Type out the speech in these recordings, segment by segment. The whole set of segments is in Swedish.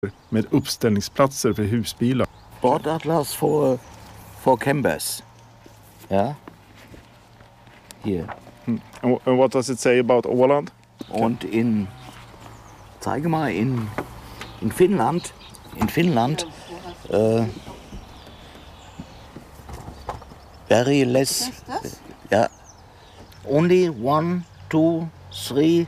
med uppställningsplatser för husbilar. Bordatlas for campers. Yeah. Here. And what does it say about Åland? Und zeige mal in Finnland. In Finnland. Very less. Yeah. Only 1, 2, 3,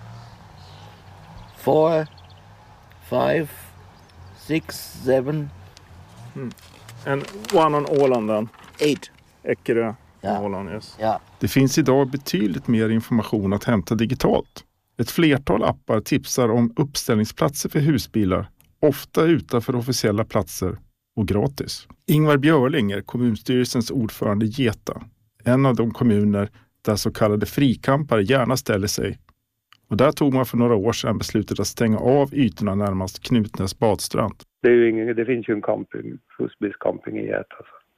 4, 5, 6, 7. And one on Åland then? 8. Eckerö, Ja. Åland, yes. Ja. Det finns idag betydligt mer information att hämta digitalt. Ett flertal appar tipsar om uppställningsplatser för husbilar, ofta utanför officiella platser och gratis. Ingvar Björling är kommunstyrelsens ordförande i Geta, en av de kommuner där så kallade frikampare gärna ställer sig. Och där tog man för några år sedan beslutet att stänga av ytorna närmast Knutnäs badstrand. Det finns ju en husbilscamping i Geta.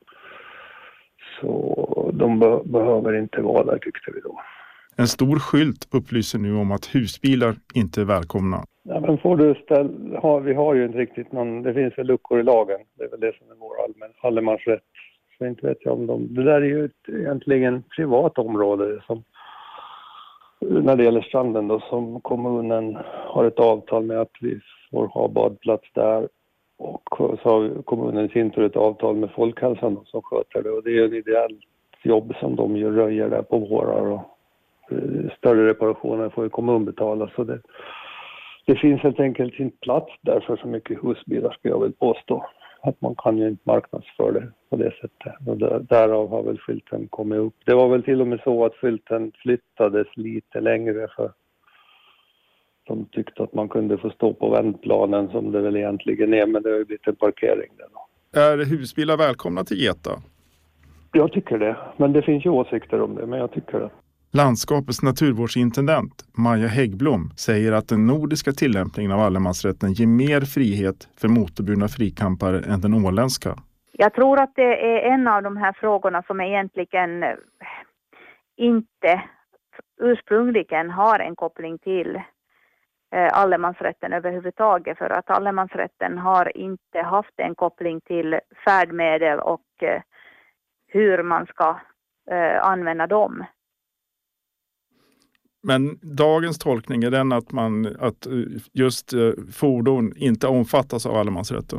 Så de behöver inte vara där, tyckte vi då. En stor skylt upplyser nu om att husbilar inte är välkomna. Ja, men vi har ju inte riktigt det finns väl luckor i lagen. Det är väl det som är vår allemansrätt. Så inte vet jag om det där är ju egentligen privat område som, när det gäller stranden då, som kommunen har ett avtal med att vi får ha badplats där. Och så har kommunen i sin tur ett avtal med Folkhälsan som sköter det. Och det är ju ett ideellt jobb som de ju röjer där på vårar. Och större reparationer får ju kommun betala. Så det finns helt enkelt inte plats där för så mycket husbilar, ska jag väl påstå. Att man kan ju inte marknadsföra det på det sättet. Och därav har väl skylten kommit upp. Det var väl till och med så att skylten flyttades lite längre för de tyckte att man kunde få stå på vändplanen som det väl egentligen är, men det har ju blivit en parkering där då. Är husbilar välkomna till Geta? Jag tycker det, men det finns ju åsikter om det, men jag tycker det. Landskapets naturvårdsintendent Maja Häggblom säger att den nordiska tillämpningen av allemansrätten ger mer frihet för motorburna frikampare än den åländska. Jag tror att det är en av de här frågorna som egentligen inte ursprungligen har en koppling till allemansrätten överhuvudtaget, för att allemansrätten har inte haft en koppling till färdmedel och hur man ska använda dem. Men dagens tolkning är den att just fordon inte omfattas av allemansrätten?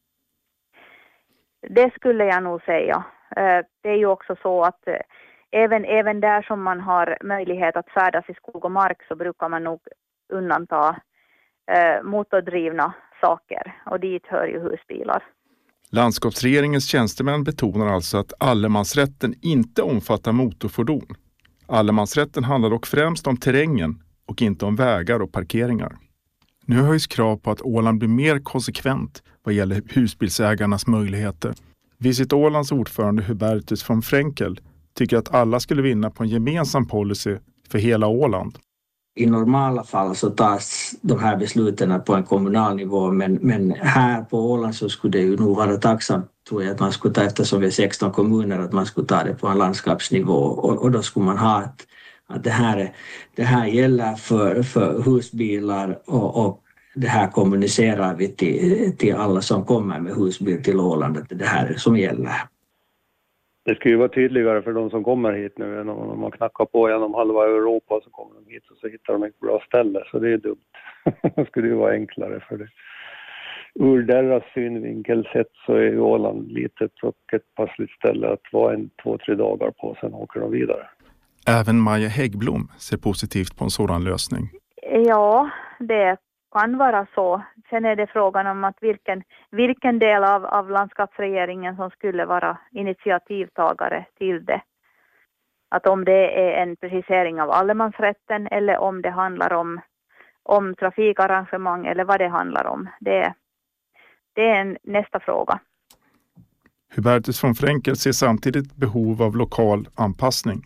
Det skulle jag nog säga. Det är ju också så att även där som man har möjlighet att färdas i skog och mark så brukar man nog undanta motordrivna saker, och dit hör ju husbilar. Landskapsregeringens tjänstemän betonar alltså att allemansrätten inte omfattar motorfordon. Allemansrätten handlar dock främst om terrängen och inte om vägar och parkeringar. Nu höjs krav på att Åland blir mer konsekvent vad gäller husbilsägarnas möjligheter. Visit Ålands ordförande Hubertus von Frenkel tycker att alla skulle vinna på en gemensam policy för hela Åland. I normala fall så tas de här besluten på en kommunal nivå, men här på Åland så skulle det ju nog vara tacksamt, tror jag, att man skulle ta, eftersom vi är 16 kommuner, att man skulle ta det på en landskapsnivå, och då skulle man ha att det här gäller för husbilar och det här kommunicerar vi till alla som kommer med husbil till Åland, att det här är som gäller. Det ska ju vara tydligare för de som kommer hit nu än om man knackar på genom halva Europa så kommer de hit och så hittar de ett bra ställe, så det är dumt. Det skulle ju vara enklare för det. Ur deras synvinkel sett så är ju Åland litet och ett passligt ställe att vara 2-3 dagar på, sen åker de vidare. Även Maja Häggblom ser positivt på en sådan lösning. Ja, det kan vara så. Sen är det frågan om att vilken del av landskapsregeringen som skulle vara initiativtagare till det. Att om det är en precisering av allemansrätten eller om det handlar om trafikarrangemang eller vad det handlar om. Det är nästa fråga. Hubertus von Frenkel ser samtidigt behov av lokal anpassning.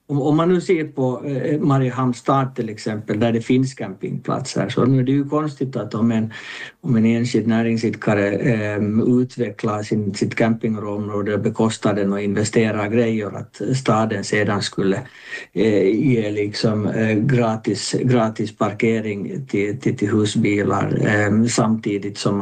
Om man nu ser på Mariehamns stad till exempel, där det finns campingplatser, så nu är det ju konstigt att om en enskild näringsidkare utvecklar sitt campingområde och bekostar den och investerar grejer, att staden sedan skulle ge liksom gratis parkering till husbilar samtidigt som